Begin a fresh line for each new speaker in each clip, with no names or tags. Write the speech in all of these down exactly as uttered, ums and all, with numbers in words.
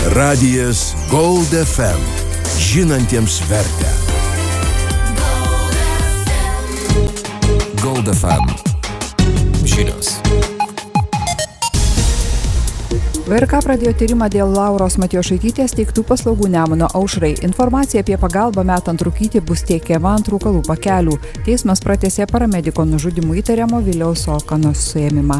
Radijas Gold F M. Žinantiems vertę. Gold F M. Žinios.
V R K pradėjo tyrimą dėl Lauros Matjošaitytės teiktų paslaugų Nemuno aušrai. Informacija apie pagalbą metant rūkyti bus teikiama ant rūkalų pakelių. Teismas pratęsė paramediko nužudymų įtariamo Viliaus Solkanos suėmimą.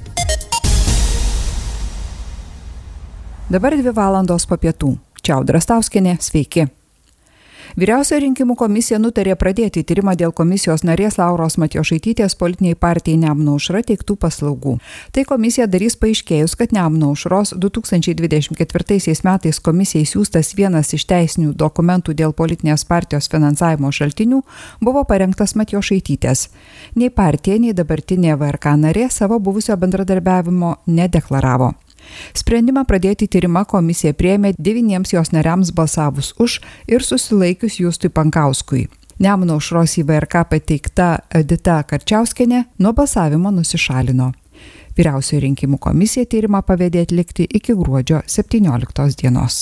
Dabar dvi valandos po pietų. Čia Audra Stauskienė, sveiki. Vyriausioji rinkimų komisija nutarė pradėti tyrimą dėl komisijos narės Lauros Matjošaitytės politiniai partijai Nemuno aušra teiktų paslaugų. Tai komisija darys paaiškėjus, kad Nemuno aušros du tūkstančiai dvidešimt ketvirtaisiais metais komisijai siųstas vienas iš teisinių dokumentų dėl politinės partijos finansavimo šaltinių buvo parengtas Matjošaitytės. Nei partija, nei dabartinė V R K narė savo buvusio bendradarbiavimo nedeklaravo. Sprendimą pradėti tyrimą komisija priėmė devyniems jos nariams balsavus už ir susilaikius Justui Pankauskui. Nemuno aušros į V R K pateikta Edita Karčiauskienė nuo balsavimo nusišalino. Vyriausioji rinkimų komisija tyrimą pavedė atlikti iki gruodžio septynioliktos dienos.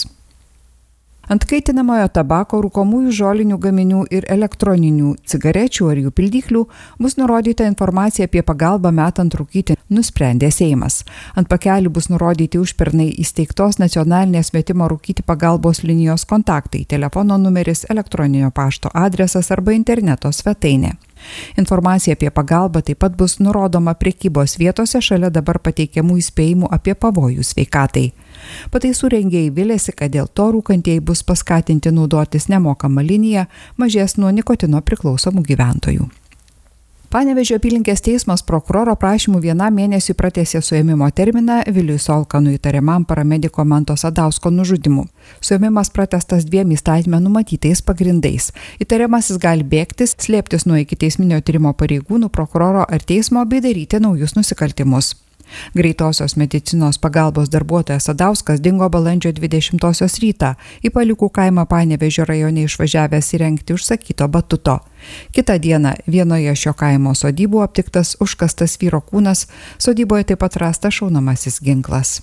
Ant kaitinamojo tabako, rūkomųjų žolinių gaminių ir elektroninių cigarečių ar jų pildyklių bus nurodyta informacija apie pagalbą metant rūkyti, nusprendė Seimas. Ant pakelių bus nurodyti užpernai įsteigtos nacionalinės metimo rūkyti pagalbos linijos kontaktai, telefono numeris, elektroninio pašto adresas arba interneto svetainė. Informacija apie pagalbą taip pat bus nurodoma prekybos vietose šalia dabar pateikiamų įspėjimų apie pavojų sveikatai. Pataisų rengėjai viliasi, kad dėl to rūkantieji bus paskatinti naudotis nemokamą liniją, mažės nuo nikotino priklausomų gyventojų. Panevėžio apylinkės teismas prokuroro prašymų vienam mėnesiui pratęsė suėmimo terminą Viliui Solkanui įtariamam paramediko Manto Sadausko nužudymu. Suėmimas pratęstas dviem įstatyme numatytais pagrindais. Įtariamasis gali bėgtis, slėptis nuo ikiteisminio tyrimo pareigūnų, prokuroro ar teismo bei daryti naujus nusikaltimus. Greitosios medicinos pagalbos darbuotojas Sadauskas dingo balandžio dvidešimtosios rytą, į Palikų kaimą Panevėžio rajone išvažiavęs įrengti užsakyto batuto. Kitą dieną vienoje šio kaimo sodybų aptiktas užkastas vyro kūnas, sodyboje taip pat rastas šaunamasis ginklas.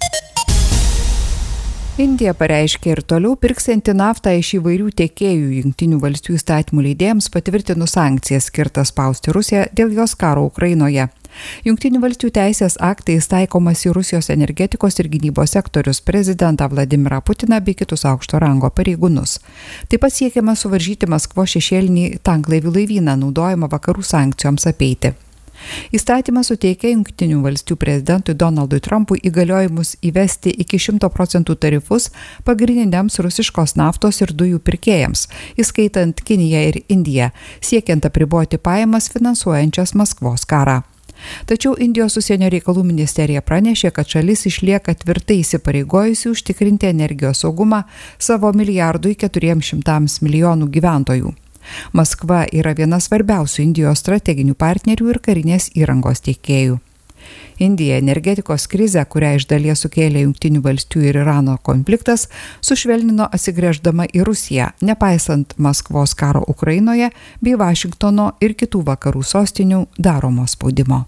Indija pareiškė ir toliau pirksianti naftą iš įvairių tiekėjų Jungtinių valstijų įstatymų leidėjams patvirtinus sankcijas skirtas spausti Rusiją dėl jos karo Ukrainoje. Jungtinių valstijų teisės aktais taikomas į Rusijos energetikos ir gynybos sektorius, prezidentą Vladimirą Putiną bei kitus aukšto rango pareigūnus. Taip pat siekiama suvaržyti Maskvos šešėlinį tanklaivių laivyną, naudojamą vakarų sankcijoms apeiti. Įstatymas suteikia Jungtinių valstijų prezidentui Donaldui Trumpui įgaliojimus įvesti iki šimto procentų tarifus pagrindiniams rusiškos naftos ir dujų pirkėjams, įskaitant Kiniją ir Indiją, siekiant apriboti pajamas finansuojančias Maskvos karą. Tačiau Indijos užsienio reikalų ministerija pranešė, kad šalis išlieka tvirtai įsipareigojusi užtikrinti energijos saugumą savo milijardui keturiems šimtams milijonų gyventojų. Maskva yra viena svarbiausių Indijos strateginių partnerių ir karinės įrangos tiekėjų. Indija energetikos krizę, kurią iš dalies sukėlė Jungtinių valstijų ir Irano konfliktas, sušvelnino atsigręždama į Rusiją, nepaisant Maskvos karo Ukrainoje bei Vašingtono ir kitų vakarų sostinių daromo spaudimo.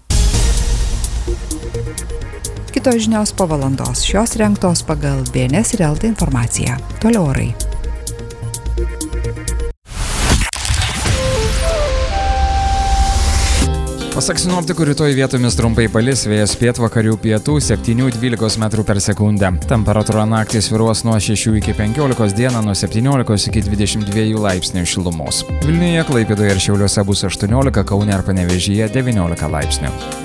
Kitos žinios po valandos, šios rengtos pagal B N S ir L T informaciją. Toliau orai.
Pasak sinoptikų, rytoj vietomis trumpai palis, vėjas pietvakarių pietų septynių dvylikos metrų per sekundę. Temperatūra naktį svyruos nuo šešių iki penkiolikos, dieną nuo septyniolikos iki dvidešimt dviejų laipsnių šilumos. Vilniuje, Klaipėdoje ir Šiauliuose bus aštuoniolika, Kaune ir Panevėžyje devyniolika laipsnių.